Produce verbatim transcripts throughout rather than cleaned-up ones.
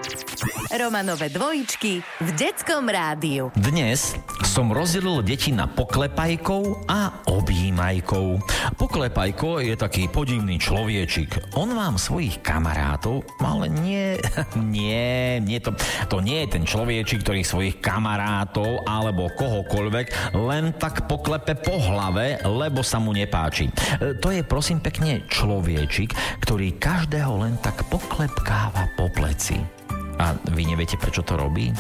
Romanové dvojičky v detskom rádiu. Dnes som rozdelil deti na poklepajkov a objímajkov. Poklepajko je taký podivný človečik. On mám svojich kamarátov, ale nie, nie, nie to, to nie je ten človečik, ktorý svojich kamarátov alebo kohokoľvek len tak poklepe po hlave, lebo sa mu nepáči. To je prosím pekne človečik, ktorý každého len tak poklepkáva po pleci. A vy neviete, prečo to robí?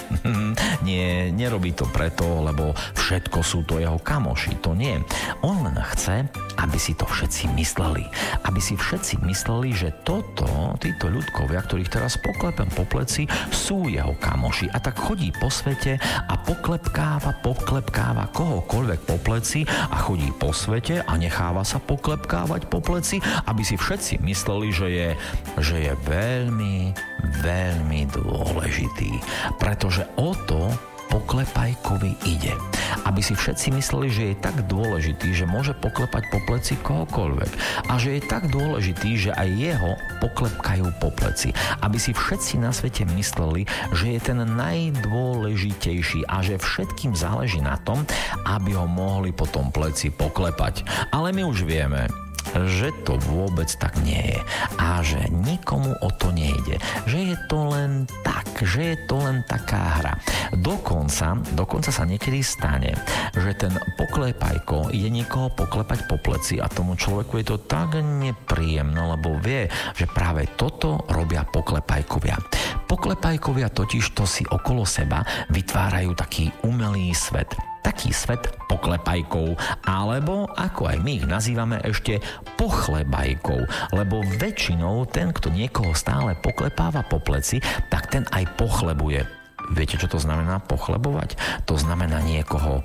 Nie, nerobí to preto, lebo všetko sú to jeho kamoši. To nie. On len chce, aby si to všetci mysleli. Aby si všetci mysleli, že toto, títo ľudkovia, ktorých teraz poklepem po pleci, sú jeho kamoši. A tak chodí po svete a poklepkáva, poklepkáva kohokoľvek po pleci a chodí po svete a necháva sa poklepkávať po pleci, aby si všetci mysleli, že je, že je veľmi, veľmi dôležitý, pretože o to poklepajkovi ide. Aby si všetci mysleli, že je tak dôležitý, že môže poklepať po pleci kohokoľvek. A že je tak dôležitý, že aj jeho poklepkajú po pleci. Aby si všetci na svete mysleli, že je ten najdôležitejší a že všetkým záleží na tom, aby ho mohli po tom pleci poklepať. Ale my už vieme, že to vôbec tak nie je a že nikomu o to nejde, že je to len tak, že je to len taká hra. Dokonca, dokonca sa niekedy stane, že ten poklepajko ide niekoho poklepať po pleci a tomu človeku je to tak nepríjemné, lebo vie, že práve toto robia poklepajkovia. Poklepajkovia totiž to si okolo seba vytvárajú taký umelý svet. Taký svet poklepajkov, alebo ako aj my ich nazývame ešte pochlebajkov, lebo väčšinou ten, kto niekoho stále poklepáva po pleci, tak ten aj pochlebuje. Viete, čo to znamená pochlebovať? To znamená niekoho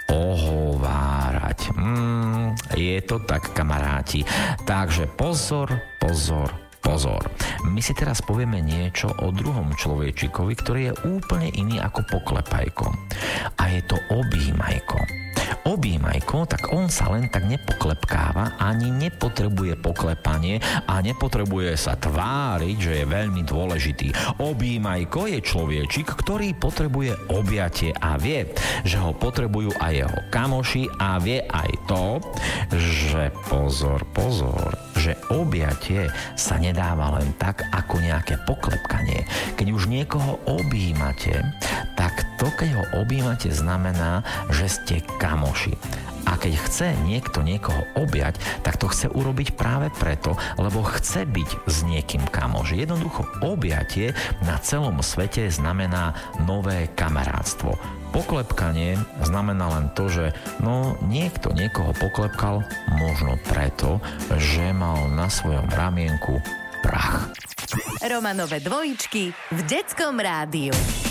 ohovárať. Mm, je to tak, kamaráti. Takže pozor, pozor, pozor. My si teraz povieme niečo o druhom človečikovi, ktorý je úplne iný ako poklepajko. A je to objímajko. Objímajko, tak on sa len tak nepoklepkáva, ani nepotrebuje poklepanie a nepotrebuje sa tváriť, že je veľmi dôležitý. Objímajko je človečik, ktorý potrebuje objatie a vie, že ho potrebujú aj jeho kamoši a vie aj to, že pozor, pozor, že objatie sa nedáva len tak ako nejaké poklepkanie. Keď už niekoho objímate, tak to, keď ho objímate, znamená, že ste kamoši. A keď chce niekto niekoho objať, tak to chce urobiť práve preto, lebo chce byť s niekým kamoš. Jednoducho objatie na celom svete znamená nové kamarátstvo. Poklepkanie znamená len to, že no niekto niekoho poklepkal možno preto, že mal na svojom ramienku prach. Romanové dvojičky v detskom rádiu.